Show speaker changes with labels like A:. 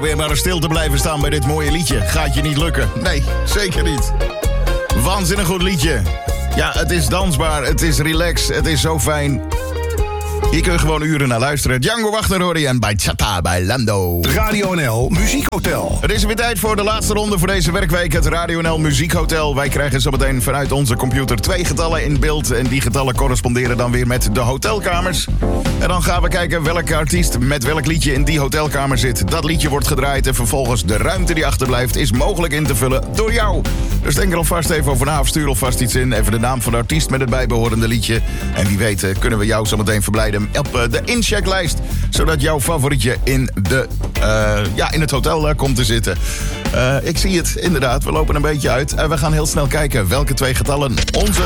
A: probeer maar stil te blijven staan bij dit mooie liedje. Gaat je niet lukken. Nee, zeker niet. Waanzinnig goed liedje. Ja, het is dansbaar, het is relaxed, het is zo fijn. Hier kun je gewoon uren naar luisteren. Django Wagner hoor je en Bachata bij Lando.
B: Radio NL Muziekhotel.
A: Het is weer tijd voor de laatste ronde voor deze werkweek. Het Radio NL Muziekhotel. Wij krijgen zometeen vanuit onze computer 2 getallen in beeld. En die getallen corresponderen dan weer met de hotelkamers. En dan gaan we kijken welke artiest met welk liedje in die hotelkamer zit. Dat liedje wordt gedraaid en vervolgens de ruimte die achterblijft is mogelijk in te vullen door jou. Dus denk er alvast even over na of stuur alvast iets in. Even de naam van de artiest met het bijbehorende liedje. En wie weet kunnen we jou zometeen verblijden op de inchecklijst. Zodat jouw favorietje in het hotel komt te zitten. Ik zie het, inderdaad. We lopen een beetje uit. En we gaan heel snel kijken welke 2 getallen onze